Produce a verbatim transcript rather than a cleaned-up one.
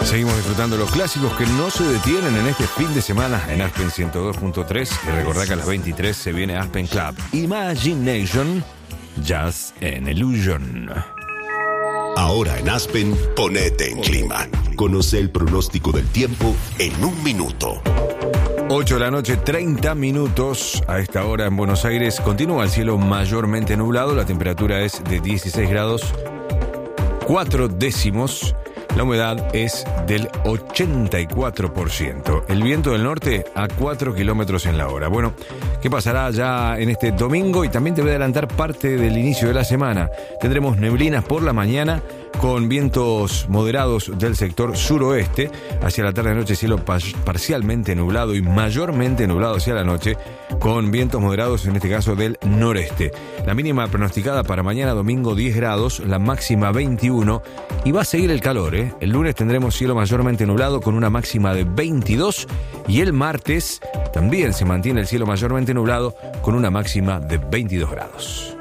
Seguimos disfrutando los clásicos que no se detienen en este fin de semana en Aspen ciento dos punto tres. Y recordá que a las veintitrés se viene Aspen Club Imagination, Jazz and Illusion. Ahora en Aspen, ponete en clima. Conoce el pronóstico del tiempo en un minuto. ocho de la noche, treinta minutos. A esta hora en Buenos Aires continúa el cielo mayormente nublado. La temperatura es de dieciséis grados, cuatro décimos. La humedad es del ochenta y cuatro por ciento. El viento del norte a cuatro kilómetros en la hora. Bueno, ¿qué pasará ya en este domingo? Y también te voy a adelantar parte del inicio de la semana. Tendremos neblinas por la mañana con vientos moderados del sector suroeste. Hacia la tarde-noche cielo parcialmente nublado y mayormente nublado hacia la noche, con vientos moderados en este caso del noreste. La mínima pronosticada para mañana domingo diez grados, la máxima veintiuno, y va a seguir el calor, ¿eh? El lunes tendremos cielo mayormente nublado con una máxima de veintidós, y el martes también se mantiene el cielo mayormente nublado con una máxima de veintidós grados.